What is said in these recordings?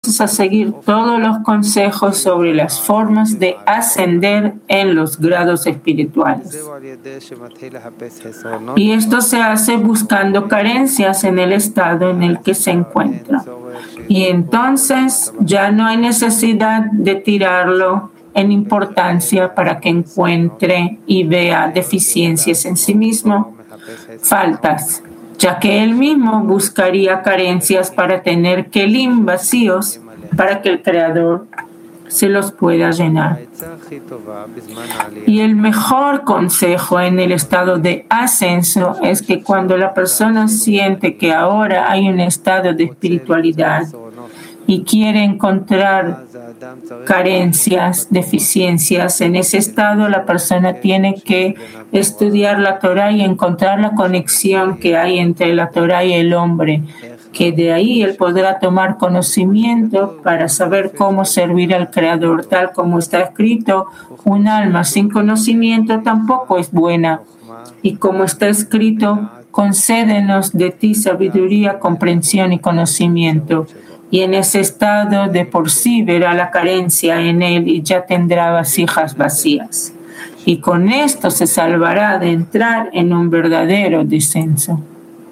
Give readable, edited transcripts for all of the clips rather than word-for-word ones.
dispuestos a seguir todos los consejos sobre las formas de ascender en los grados espirituales. Y esto se hace buscando carencias en el estado en el que se encuentra. Y entonces ya no hay necesidad de tirarlo en importancia para que encuentre y vea deficiencias en sí mismo, faltas, ya que él mismo buscaría carencias para tener kelim vacíos para que el Creador se los pueda llenar. Y el mejor consejo en el estado de ascenso es que cuando la persona siente que ahora hay un estado de espiritualidad y quiere encontrar carencias, deficiencias, en ese estado la persona tiene que estudiar la Torah y encontrar la conexión que hay entre la Torah y el hombre, que de ahí él podrá tomar conocimiento para saber cómo servir al Creador, tal como está escrito: un alma sin conocimiento tampoco es buena. Y como está escrito: concédenos de ti sabiduría, comprensión y conocimiento. Y en ese estado de por sí verá la carencia en él y ya tendrá vasijas vacías. Y con esto se salvará de entrar en un verdadero descenso.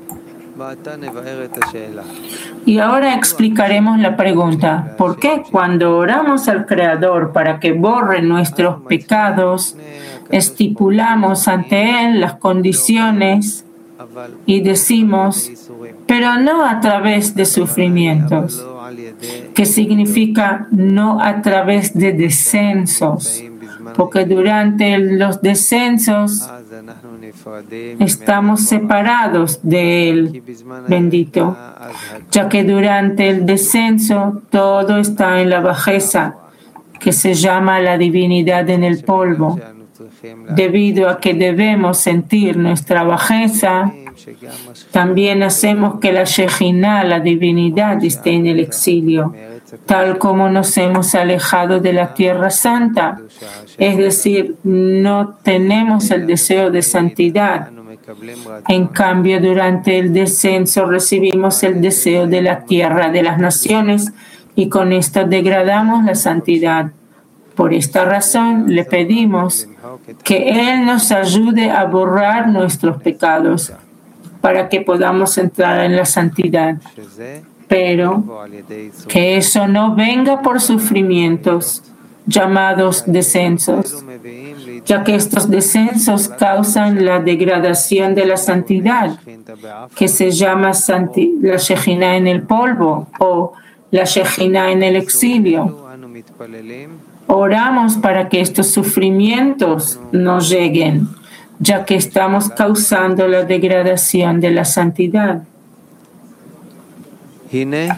Y ahora explicaremos la pregunta: ¿por qué cuando oramos al Creador para que borre nuestros pecados, estipulamos ante Él las condiciones y decimos, pero no a través de sufrimientos, que significa no a través de descensos? Porque durante los descensos estamos separados de Él, bendito, ya que durante el descenso todo está en la bajeza, que se llama la divinidad en el polvo. Debido a que debemos sentir nuestra bajeza, también hacemos que la Shejinah, la divinidad, esté en el exilio, tal como nos hemos alejado de la Tierra Santa. Es decir, no tenemos el deseo de santidad. En cambio, durante el descenso recibimos el deseo de la tierra, de las naciones, y con esto degradamos la santidad. Por esta razón le pedimos que Él nos ayude a borrar nuestros pecados para que podamos entrar en la santidad. Pero que eso no venga por sufrimientos llamados descensos, ya que estos descensos causan la degradación de la santidad, que se llama la Shejinah en el polvo o la Shejinah en el exilio. Oramos para que estos sufrimientos no lleguen, ya que estamos causando la degradación de la santidad. He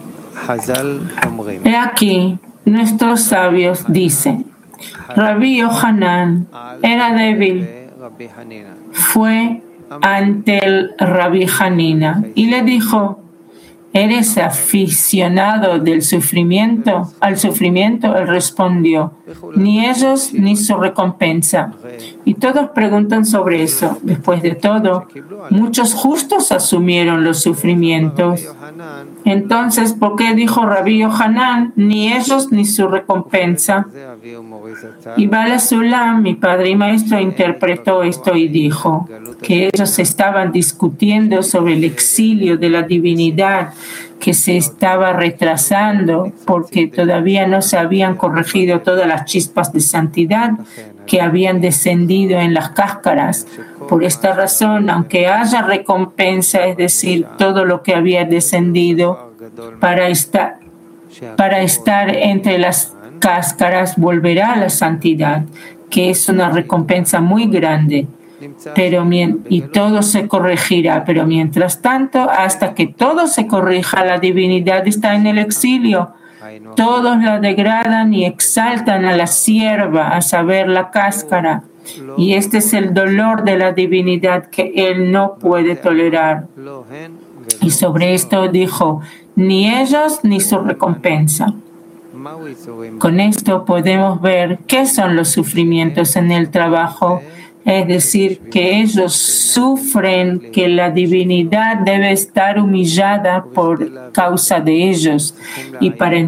aquí, nuestros sabios dicen: Rabbi Yohanan era débil, fue ante el Rabbi Hanina y le dijo: ¿eres aficionado del sufrimiento? Al sufrimiento, él respondió: ni ellos ni su recompensa. Y todos preguntan sobre eso. Después de todo, muchos justos asumieron los sufrimientos. Entonces, ¿por qué dijo Rabbi Yohanan, ni ellos ni su recompensa? Y Bala Sulam, mi padre y maestro, interpretó esto y dijo que ellos estaban discutiendo sobre el exilio de la divinidad, que se estaba retrasando porque todavía no se habían corregido todas las chispas de santidad que habían descendido en las cáscaras. Por esta razón, aunque haya recompensa, es decir, todo lo que había descendido para estar entre las cáscaras, volverá a la santidad, que es una recompensa muy grande. Y todo se corregirá, pero mientras tanto, hasta que todo se corrija, la divinidad está en el exilio. Todos la degradan y exaltan a la sierva, a saber, la cáscara. Y este es el dolor de la divinidad que él no puede tolerar. Y sobre esto dijo: ni ellos ni su recompensa. Con esto podemos ver qué son los sufrimientos en el trabajo. Es decir, que ellos sufren que la divinidad debe estar humillada por causa de ellos. Y para